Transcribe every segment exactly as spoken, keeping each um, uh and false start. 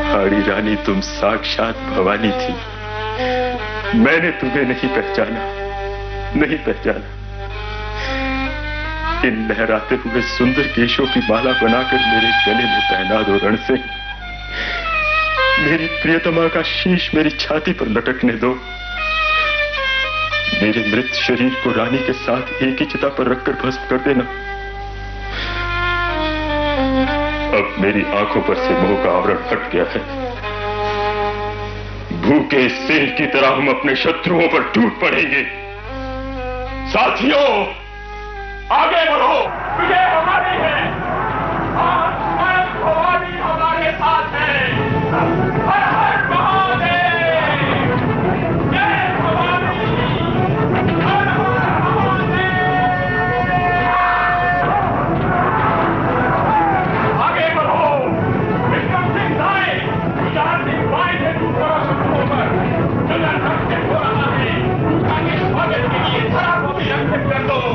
हाड़ी रानी, तुम साक्षात भवानी थी। मैंने तुम्हें नहीं पहचाना, नहीं पहचाना। इन लहराते हुए सुंदर केशों की माला बनाकर मेरे गले में पहना दो रणसिंह। मेरी प्रियतमा का शीश मेरी छाती पर लटकने दो। मेरे मृत शरीर को रानी के साथ एक ही चिता पर रखकर भस्म कर देना। अब मेरी आंखों पर से मोह का आवरण हट गया है। भूखे सिंह की तरह हम अपने शत्रुओं पर टूट पड़ेंगे। साथियों, आगे बढ़ो, विजय हमारी है। आज स्वयं भवानी हमारे साथ है। हर हर महादेव, जय भवानी, हर हर महादेव। आगे बढ़ो, विक्रम सिंह जाए, विचार सिंह भाई से दूर करो शत्रुओं पर। जगन रक्षक हो रहा है, आगे स्वागत के लिए सारा को भी रक्षक कर दो।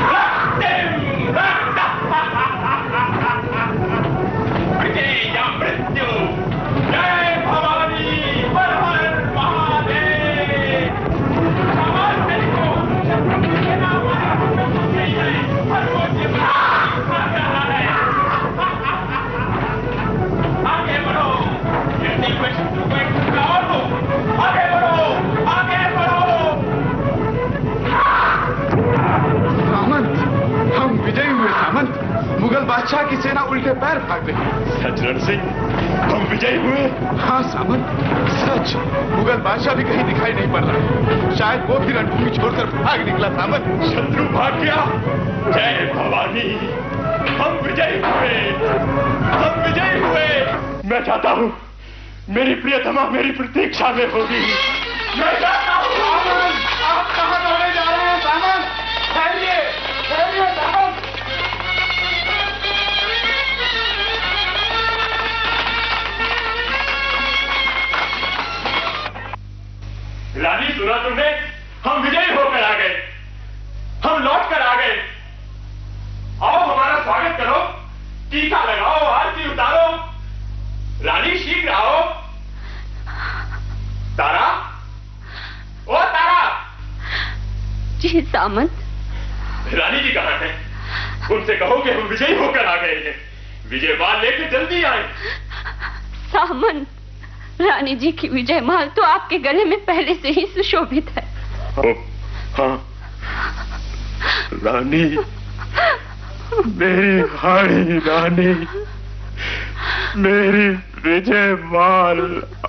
मुगल बादशाह की सेना उल्टे पैर भाग रही है। सच रणसिंह, हम विजयी हुए? हाँ सामंत, सच। मुगल बादशाह भी कहीं दिखाई नहीं पड़ रहा है। शायद वो भी रणभूमि छोड़कर भाग निकला। सामंत, शत्रु भाग गया। जय भवानी, हम विजयी हुए, हम विजयी हुए। मैं चाहता हूँ मेरी प्रियतमा मेरी प्रतीक्षा में होगी। मैं चाहता हूँ। सामंत, आप कहाँ दौड़े जा रहे हैं? सामंत, ठहरिए, ठहरिए सामंत। रानी, सुना तुमने? हम विजयी होकर आ गए, हम लौट कर आ गए। आओ हमारा स्वागत करो, टीका लगाओ, आरती उतारो। रानी शीघ्र आओ। तारा, ओ तारा। जी सामंत। रानी जी कहाँ हैं? उनसे कहो कि हम विजयी होकर आ गए हैं। विजयमाल लेकर जल्दी आए। सामंत, रानी जी की विजय माल तो आपके गले में पहले से ही सुशोभित है। ओ, हाँ। रानी, मेरी हाड़ी रानी, मेरी विजय माल